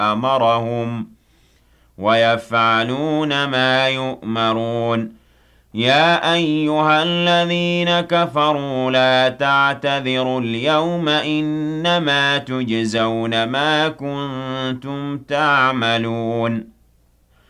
أَمَرَهُمْ وَيَفْعَلُونَ مَا يُؤْمَرُونَ يَا أَيُّهَا الَّذِينَ كَفَرُوا لَا تَعْتَذِرُوا الْيَوْمَ إِنَّمَا تُجْزَوْنَ مَا كُنتُمْ تَعْمَلُونَ